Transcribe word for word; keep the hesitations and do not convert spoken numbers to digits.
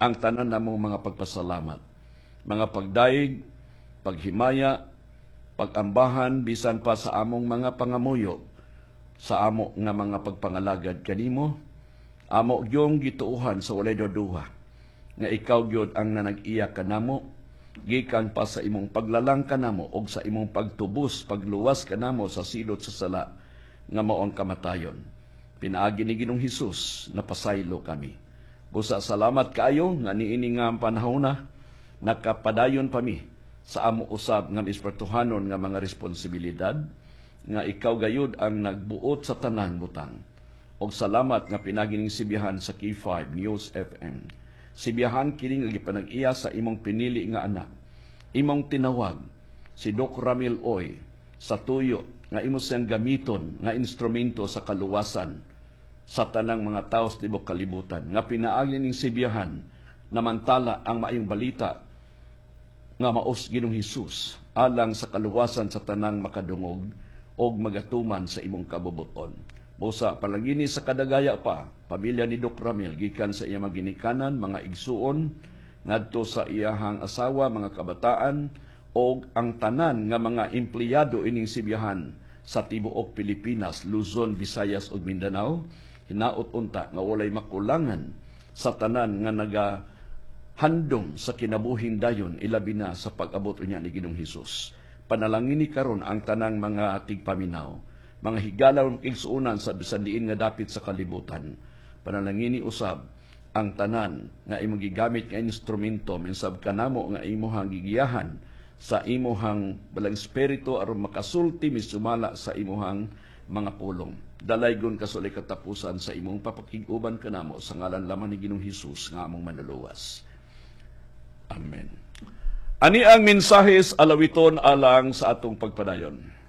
ang tanan namong mga pagpasalamat, mga pagdaig, paghimaya, pagambahan bisan pa sa among mga pangamuyo, sa amo nga mga pagpangalagad kanimo, amo gyung gituuhan sa walay duduha, nga ikaw gyud ang nanag-iya kanamo, gikan pa sa imong paglalang kanamo og sa imong pagtubos, pagluwas kanamo sa silot sa sala nga mao ang kamatayon. Pinaagi ni Ginoong Hesus na pasaylo kami. Busa salamat kaayo nga niini nga panahon na nakapadayon pa mi sa amo usab nga espirituhanon nga mga responsibilidad nga ikaw gayud ang nagbuot sa tanan butang. Og salamat nga pinagining sibihan sa K five News F M. Sibihan kini nga gipanag-iya sa imong pinili nga anak. Imong tinawag si Doc Ramil Oy sa tuyo nga imo siyang gamiton nga instrumento sa kaluwasan sa tanang mga taos tibok kalibutan. Nga pinaagi ning sibihan namantala ang maayong balita nga maos Ginoong Hesus alang sa kaluwasan sa tanang makadungog og magatuman sa imong kabubuton. Busa palangini sa kadagaya pa, pamilya ni Doc Ramil gikan sa iyang ginikanan, mga igsuon ngadto sa iyahang asawa, mga kabataan og ang tanan nga mga empleyado ining sibihan sa tibuok Pilipinas, Luzon, Visayas ug Mindanao, hinaot unta nga walay makulangan sa tanan nga naga handom sa kinabuhing dayon ilabi na sa pag-abot niya ni Ginoong Hesus. Panalangini karon ang tanang mga tigpaminaw, mga higalaw ng igsuunan sa bisan diin nga dapit sa kalibutan. Panalangini usab ang tanan nga imong gigamit nga instrumento minsab kanamo nga imuhang gigiyahan sa imuhang balang espiritu aron makasulti misumala sa imuhang mga pulong. Dalaygon kasulay katapusan sa imong papakig-uban kanamo sa ngalan lamang ni Ginoong Hesus nga among manluluwas. Amen. Ani ang mensahe alawiton alang sa atong pagpadayon.